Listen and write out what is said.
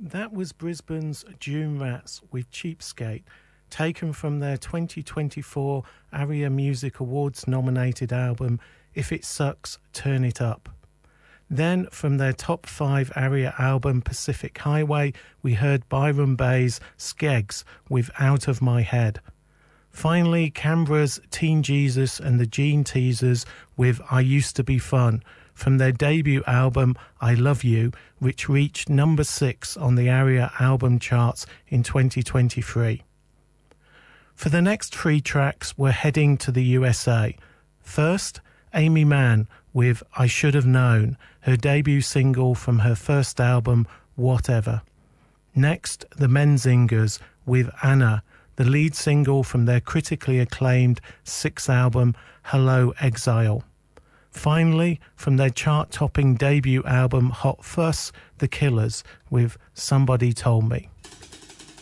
That was Brisbane's Dune Rats with Cheapskate, taken from their 2024 ARIA Music Awards nominated album If It Sucks, Turn It Up. Then from their top 5 ARIA album Pacific Highway, we heard Byron Bay's Skeggs with Out of My Head. Finally, Canberra's Teen Jesus and the Gene Teasers with I Used to Be Fun, from their debut album I Love You, which reached number 6 on the ARIA album charts in 2023. For the next 3 tracks, we're heading to the USA. First, Amy Mann with I Should Have Known, her debut single from her first album, Whatever. Next, the Menzingers with Anna, the lead single from their critically acclaimed 6th album, Hello Exile. Finally, from their chart-topping debut album Hot Fuss, The Killers with Somebody Told Me.